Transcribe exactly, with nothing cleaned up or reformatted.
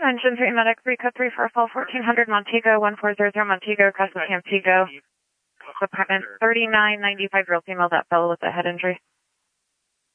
Engine three medic three code three for fall fourteen hundred Montego one four zero zero Montego Crescent Montego. Department thirty-nine ninety-five real female that fell with a head injury.